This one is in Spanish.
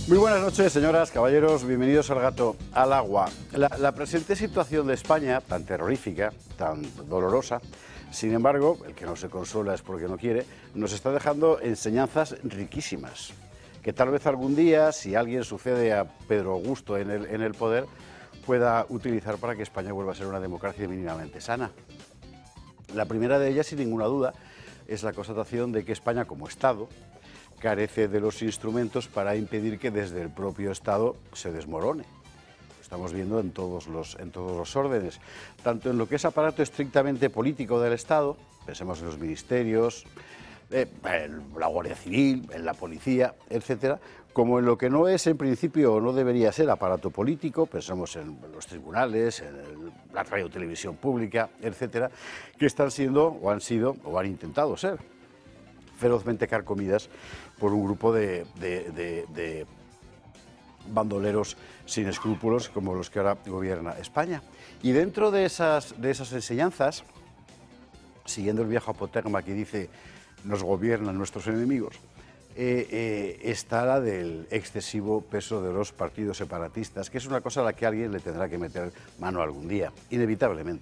Muy buenas noches, señoras, caballeros, bienvenidos al Gato al Agua. La presente situación de España, tan terrorífica, tan dolorosa, sin embargo, el que no se consuela es porque no quiere, nos está dejando enseñanzas riquísimas, que tal vez algún día, si alguien sucede a Pedro Augusto en el poder, pueda utilizar para que España vuelva a ser una democracia mínimamente sana. La primera de ellas, sin ninguna duda, es la constatación de que España como Estado carece de los instrumentos para impedir que desde el propio Estado se desmorone. Estamos viendo en todos los órdenes, tanto en lo que es aparato estrictamente político del Estado, pensemos en los ministerios, en la Guardia Civil, en la policía, etcétera, como en lo que no es en principio o no debería ser aparato político, pensemos en los tribunales, en la radio televisión pública, etcétera, que están siendo o han sido o han intentado ser ferozmente carcomidas por un grupo de bandoleros sin escrúpulos como los que ahora gobierna España. Y dentro de esas enseñanzas, siguiendo el viejo apotegma que dice nos gobiernan nuestros enemigos, está la del excesivo peso de los partidos separatistas, que es una cosa a la que alguien le tendrá que meter mano algún día, inevitablemente.